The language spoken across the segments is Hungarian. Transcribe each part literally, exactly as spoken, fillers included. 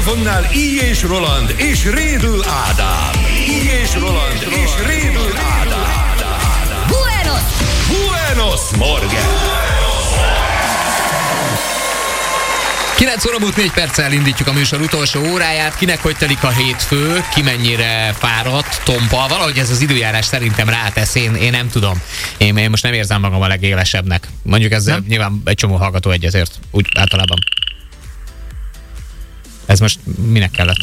mikrofonnál Így és Roland és Rédl Ádám. Így és Roland és Rédl Ádám. Buenos! Buenos Morgen! kilenc óra múlt négy perccel indítjuk a műsor utolsó óráját. Kinek hogy telik a hétfő, ki mennyire fáradt, tompa. Valahogy ez az időjárás szerintem rátesz, én, én nem tudom. Én, én most nem érzem magam a legélesebbnek. Mondjuk ezzel nem? Nyilván egy csomó hallgató egyezért, úgy általában. Ez most minek kellett?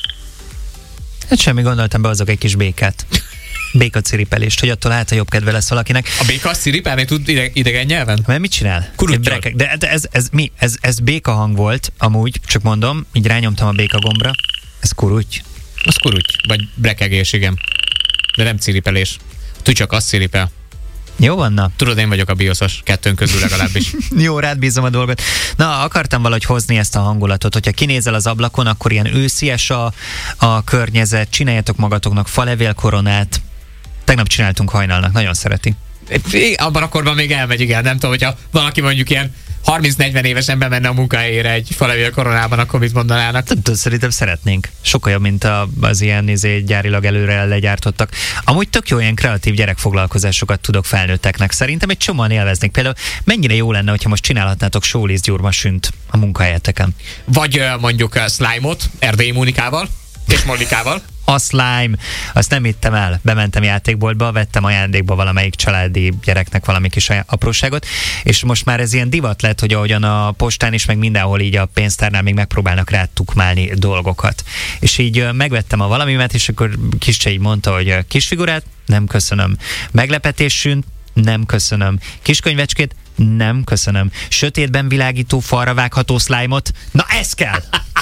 Hát semmi, gondoltam, behozok egy kis békát. Béka ciripelést, hogy attól hát a jobb kedve lesz valakinek. A béka ciripelni tud ide, idegen nyelven? Mert mit csinál? Kuruttyol. De ez, ez, ez mi? Ez, ez béka hang volt, amúgy, csak mondom, így rányomtam a béka gombra. Ez kurutty. Az kurutty, vagy brekegés, igen. De nem ciripelés. Tücsök, az ciripel. Jó van, na. Tudod, én vagyok a bioszos, kettőnk közül legalábbis. Jó, rád bízom a dolgot. Na, akartam valahogy hozni ezt a hangulatot, hogyha kinézel az ablakon, akkor ilyen őszies a, a környezet, csináljatok magatoknak falevélkoronát. Tegnap csináltunk hajnalnak, nagyon szereti. Abban a korban még elmegy, igen. Nem tudom, hogyha valaki mondjuk ilyen harminc-negyven évesen bemenne a munkahelyére egy falevél koronában, akkor mit mondanának? Tudom, szerintem szeretnénk. Sokkal jobb, mint a, az ilyen nézé, gyárilag előre legyártottak. Amúgy tök jó ilyen kreatív gyerekfoglalkozásokat tudok felnőtteknek. Szerintem egy csomóan élveznék. Például mennyire jó lenne, hogyha most csinálhatnátok sólisztgyurmasünt a munkahelyeteken. Vagy mondjuk uh, slime-ot Erdélyi Mónikával és Mollikával. A slime, azt nem hittem el. Bementem játékboltba, vettem ajándékba valamelyik családi gyereknek valami kis apróságot, és most már ez ilyen divat lett, hogy ahogyan a postán is, meg mindenhol így a pénztárnál még megpróbálnak rá tukmálni dolgokat. És így megvettem a valamimet, és akkor Kiscse így mondta, hogy kisfigurát, nem köszönöm. Meglepetésűn, nem köszönöm. Kiskönyvecskét, nem köszönöm. Sötétben világító, falra vágható slime-ot, na ez kell!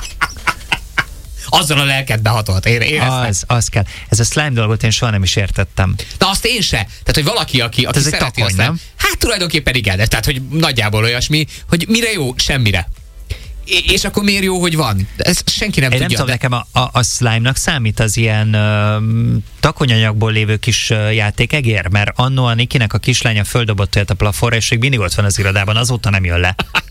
Azzal a lelket behatolt. Én, én az, az kell. Ez a slime dolgot én soha nem is értettem. De azt én se. Tehát, hogy valaki, aki, aki szereti szereti takony, azt, nem? Hát tulajdonképpen igen. Tehát, hogy nagyjából olyasmi, hogy mire jó, semmire. És akkor miért jó, hogy van? Ez senki nem én tudja. Nem tudom, de... nekem a, a, a slime-nak számít az ilyen uh, takonyanyagból lévő kis uh, játékegér, mert annó a Nikinek a kislánya földobott olyat a plafonra, és még mindig ott van az irodában, azóta nem jön le.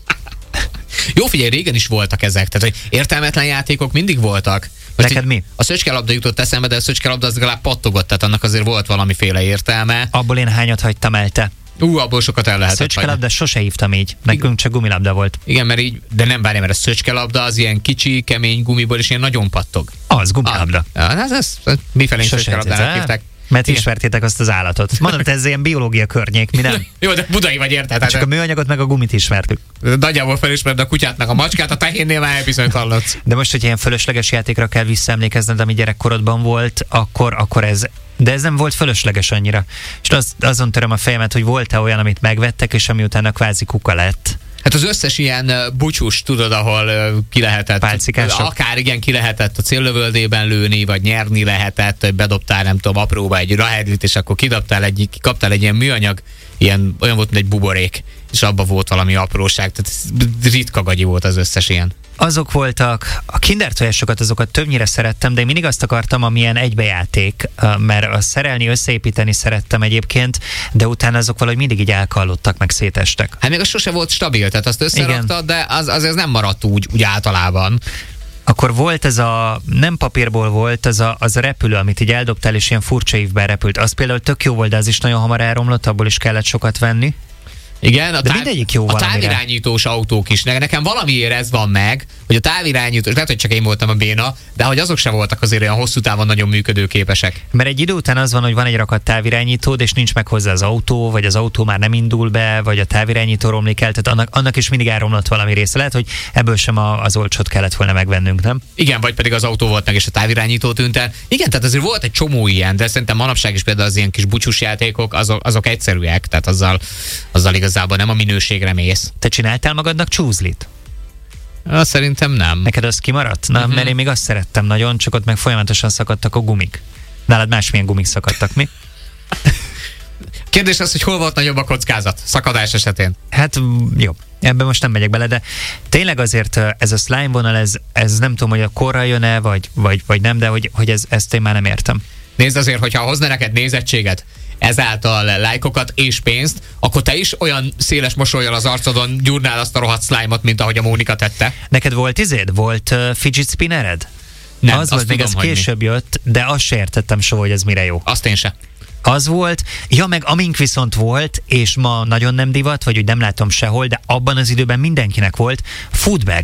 Jó, figyelj, régen is voltak ezek, tehát hogy értelmetlen játékok mindig voltak. Most neked mi? A szöcskelabda jutott eszembe, de a szöcskelabda az legalább pattogott, tehát annak azért volt valamiféle értelme. Abból én hányat hagytam el, te? Ú, abból sokat el lehetett. Szöcskelabda sose hívtam így. Nekünk csak gumilabda volt. Igen, mert így, de nem várja, mert a szöcskelabda az ilyen kicsi, kemény gumiból, és ilyen nagyon pattog. Az gumilabda. Ah, ez, ez, ez mifelé szöcskelabdának hívták. Mert igen. Ismertétek azt az állatot. Mondod, ez ilyen biológia környék, mi nem? Jó, de budai vagy, érted? Csak a műanyagot meg a gumit ismertük. Nagyjából felismered a kutyát meg a macskát, a tehénnél már bizony hallatsz. De most, hogy ilyen fölösleges játékra kell visszaemlékezned, ami gyerekkorodban volt, akkor, akkor ez... De ez nem volt fölösleges annyira. És az, azon töröm a fejemet, hogy volt-e olyan, amit megvettek, és ami utána kvázi kuka lett. Hát az összes ilyen bucsus, tudod, ahol ki lehetett, pálcikások. Akár igen, ki lehetett a céllövöldében lőni, vagy nyerni lehetett, bedobtál, nem tudom, apróba egy rahedlit, és akkor kidobtál egy, kaptál egy ilyen műanyag, ilyen, olyan volt, mint egy buborék, és abban volt valami apróság, tehát ritka gagyi volt az összes ilyen. Azok voltak, a Kinder tojásokat, azokat többnyire szerettem, de én mindig azt akartam, amilyen egybejáték, mert a szerelni, összeépíteni szerettem egyébként, de utána azok valahogy mindig így elkallottak, meg szétestek. Hát még az sose volt stabil, tehát azt összeraktad, de az, az ez nem maradt úgy, úgy általában. Akkor volt ez a, nem papírból volt, az a, az a repülő, amit így eldobtál, és ilyen furcsa évben repült. Az például tök jó volt, de az is nagyon hamar elromlott, abból is kellett sokat venni. Igen, a, de táv, mindegyik jó a valamire. távirányítós autók is. Nekem valamiért ez van meg, hogy a távirányítós, lehet, hogy csak én voltam a béna, de hogy azok se voltak azért olyan hosszú távon nagyon működőképesek. Mert egy idő után az van, hogy van egy rakat távirányítód, és nincs meg hozzá az autó, vagy az autó már nem indul be, vagy a távirányító romlik el, tehát annak, annak is mindig elromlott valami része. Lehet, hogy ebből sem a, az olcsót kellett volna megvennünk, nem? Igen, vagy pedig az autó volt meg, és a távirányító tűnt el. Igen, tehát azért volt egy csomó ilyen, de szerintem manapság is például az ilyen kis bucsus játékok, azok, azok egyszerűek, tehát azzal, azzal igazából nem a minőségre mész. Te csináltál magadnak csúzlit? Azt szerintem nem. Neked az kimaradt? Na, uh-huh. Mert én még azt szerettem nagyon, csak ott meg folyamatosan szakadtak a gumik. Nálad másmilyen gumik szakadtak, mi? Kérdés az, hogy hol volt nagyobb a kockázat szakadás esetén? Hát jó, ebben most nem megyek bele, de tényleg azért ez a slime vonal, ez, ez nem tudom, hogy a korra jön-e, vagy, vagy, vagy nem, de hogy, hogy ez, ezt én már nem értem. Nézd azért, hogyha hozna neked nézettséget ezáltal lájkokat és pénzt, akkor te is olyan széles mosollyal az arcodon gyúrnál azt a rohadt slime-ot, mint ahogy a Mónika tette. Neked volt izéd? Volt uh, fidget spinnered? Nem, az volt, még ez később mi. jött, de azt se értettem soha, hogy ez mire jó. Azt én se. Az volt, ja, meg amink viszont volt, és ma nagyon nem divat, vagy úgy nem látom sehol, de abban az időben mindenkinek volt foodbag.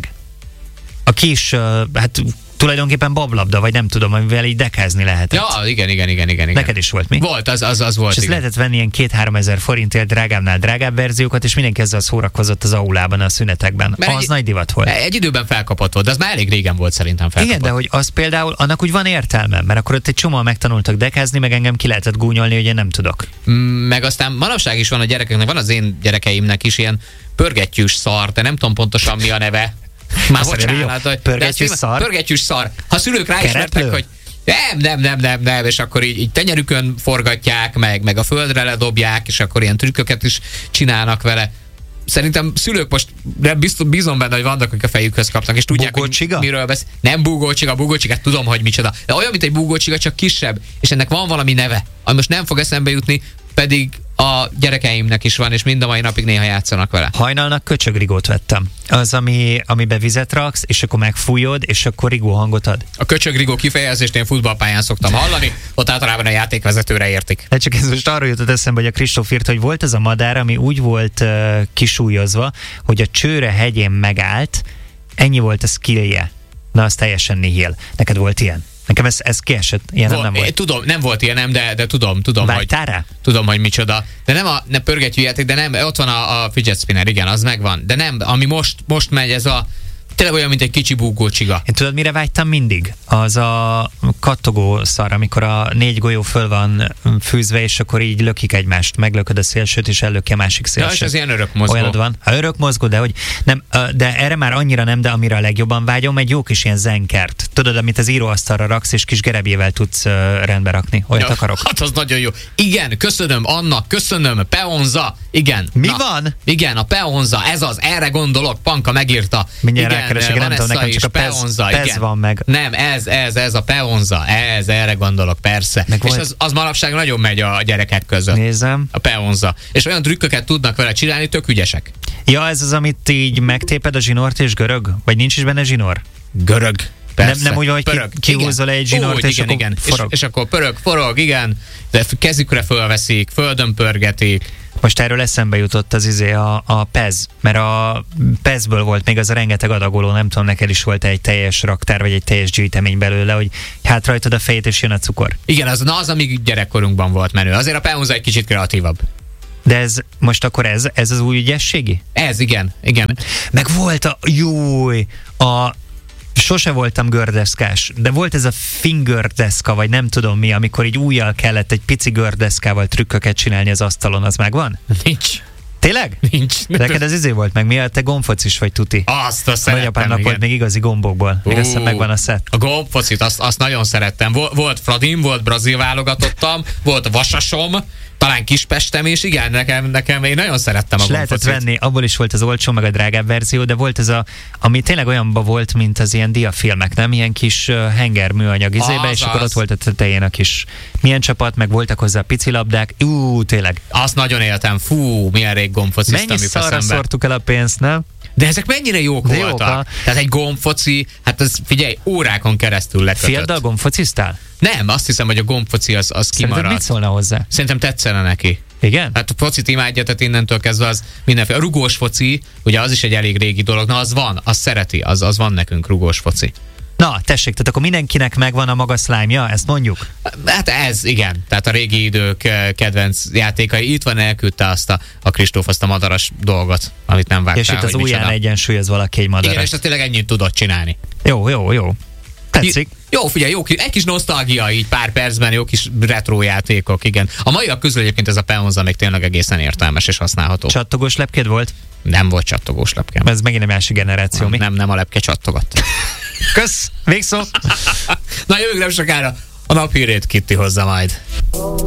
A kis, uh, hát tulajdonképpen bablabda, vagy nem tudom, amivel így dekázni lehetett. Ja, igen, igen, igen, igen. igen. Neked is volt, mi? Volt, az, az, az volt, és ezt igen. lehetett venni ilyen két-három ezer forintért drágábbnál drágább verziókat, és mindenki ezzel szórakozott az aulában, a szünetekben. Mert az egy, nagy divat volt. Egy időben felkapott volt, de az már elég régen volt szerintem felkapott. Igen, de hogy az például, annak úgy van értelme, mert akkor ott egy csomóan megtanultak dekázni, meg engem ki lehetett gúnyolni, hogy én nem tudok. Meg aztán manapság is van a gyerekeknek, van az én gyerekeimnek is ilyen pörgettyűs szar, de nem tudom pontosan mi a neve. Már bocsánat, hogy pörgettyűs szar? Pörgettyűs szar. Ha szülők ráismertek, hogy nem, nem, nem, nem, nem, és akkor így, így tenyerükön forgatják, meg, meg a földre ledobják, és akkor ilyen trükköket is csinálnak vele. Szerintem szülők most biztos, bízom benne, hogy vannak, akik a fejükhöz kapnak, és tudják, hogy miről beszél. Nem búgócsiga, búgócsigát tudom, hogy micsoda. De olyan, mint egy búgócsiga, csak kisebb, és ennek van valami neve, ami most nem fog eszembe jutni, pedig a gyerekeimnek is van, és mind a mai napig néha játszanak vele. Hajnalnak köcsögrigót vettem. Az, ami, amiben vizet raksz, és akkor megfújod, és akkor rigó hangot ad. A köcsögrigó kifejezést én futballpályán szoktam hallani, ott általában a játékvezetőre értik. De csak ez most arról jutott eszembe, hogy a Kristóf írt, hogy volt ez a madár, ami úgy volt uh, kisúlyozva, hogy a Csőre hegyén megállt, ennyi volt a skillje. Na, az teljesen nihil. Neked volt ilyen? Nekem ez, ez kiesett, ilyen Vol, nem volt. Tudom, nem volt ilyen, nem, de, de tudom, tudom, Vágytál hogy, rá? tudom, hogy micsoda. De nem a nem pörgetőjáték, de nem, ott van a, a fidget spinner, igen, az megvan. De nem, ami most, most megy, ez a tényleg olyan, mint egy kicsi búgócsiga. Én tudod, mire vágytam mindig? Az a kattogó szar, amikor a négy golyó föl van fűzve, és akkor így lökik egymást, meglököd a szélsőt, és ellöki a másik szélsőt. Ja, és ez ilyen örökmozgó. Olyanod van. Ha örökmozgó, de hogy nem, de erre már annyira nem, de amire a legjobban vágyom, egy jó kis ilyen zenkert. Tudod, amit az íróasztalra raksz, és kis gerebjével tudsz rendbe rakni. Olyat ja, akarok. Hát az nagyon jó. Igen, köszönöm, Anna, köszönöm, Peonza. Igen. Mi na, van? Igen, a Peonza, ez az, erre gondolok, Panka megírta. Mindjárt rákeresek, nem tudom, nekem csak a Pez, Peonza, Pez igen. van meg. Nem, ez, ez, ez a Peonza, ez, erre gondolok, persze. Meg és volt... az, az manapság nagyon megy a gyerekek között. Nézem. A Peonza. És olyan trükköket tudnak vele csinálni, tök ügyesek. Ja, ez az, amit így megtéped a zsinort és görög? Vagy nincs is benne zsinór? Görög. Persze. Nem, nem úgy, hogy pörög. kihúzol egy zsinort, úgy, és igen, akkor igen. forog. És, és akkor pörög, forog, igen. De kezükre fölveszik, földön pörgetik. Most erről eszembe jutott az izé a, a Pez, mert a Pezből volt még az a rengeteg adagoló, nem tudom, neked is volt egy teljes raktár, vagy egy teljes gyűjtemény belőle, hogy hát rajtad a fejét, és jön a cukor. Igen, az, na az, ami gyerekkorunkban volt menő. Azért a Peonza egy kicsit kreatívabb. De ez, most akkor ez, ez az új ügyességi? Ez, igen, igen. Meg volt a, júj, a sose voltam gördeszkás, de volt ez a fingerdeszka, vagy nem tudom mi, amikor így újjal kellett egy pici gördeszkával trükköket csinálni az asztalon, az megvan? Nincs. Tényleg? Nincs. Neked ez izé volt meg, mi a te gombfocis vagy tuti? Azt a szerettem, nagyapámnak volt még igazi gombokból. Még azt hiszem megvan a szett. A gombfocit, azt, azt nagyon szerettem. Vol, volt Fradim, volt brazil válogatottam, volt Vasasom, talán Kispestem, és igen, nekem, nekem én nagyon szerettem a gombfocit. Lehetett venni, abból is volt az olcsó, meg a drágább verzió, de volt ez a, ami tényleg olyanban volt, mint az ilyen diafilmek, nem? Ilyen kis uh, henger műanyag izébe, és az. Akkor ott volt a tetején a kis milyen csapat, meg voltak hozzá pici labdák. Ú, tényleg. Azt nagyon éltem. Fú, milyen rég gombfociztam. Mennyi szarra szórtuk el a pénzt, nem? De ezek mennyire jók de voltak. Jók, tehát egy gombfoci, hát az figyelj, órákon keresztül lekötött. Fiaddal gombfociztál? Nem, azt hiszem, hogy a gombfoci az, az kimarad. Szerinted mit szólna hozzá? Szerintem tetszene neki. Igen? Hát a focit imádja, tehát innentől kezdve az mindenféle. A rugós foci, ugye az is egy elég régi dolog, na az van, az szereti, az, az van nekünk rugós foci. Na, tessék, tehát akkor mindenkinek megvan a maga slime-ja, ezt mondjuk? Hát ez, igen. Tehát a régi idők kedvenc játékai. Itt van, elküldte azt a, a Kristóf azt a madaras dolgot, amit nem vágtál. És itt az ujján egyensúlyoz valaki egy madaras. Igen, és tényleg ennyit tudott csinálni. Jó, jó, jó. Tetszik. Jó, figyelj, jó, egy kis nosztalgia így pár percben, jó kis retro játékok, igen. A maiak közül egyébként ez a Peonza még tényleg egészen értelmes és használható. Csattogós lepkéd volt? Nem volt csattogós lepkem. Ez megint egy másik generáció, nem, mi? Nem, nem a lepke csattogott. Kösz, végszó. Na jövők nem sokára a naphírét Kitti hozza majd.